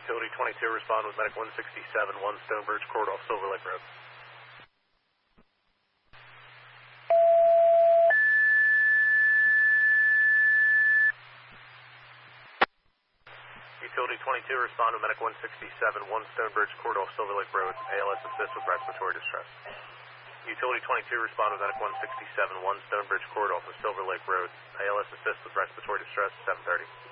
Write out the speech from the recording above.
Utility 22, respond with medic 167, 1 Stonebridge Court off Silver Lake Road. Utility 22, respond with medic 167, 1 Stonebridge Court off Silver Lake Road. ALS assist with respiratory distress. Utility 22, respond with medic 167, 1 Stonebridge Court off of Silver Lake Road. ALS assist with respiratory distress, 730.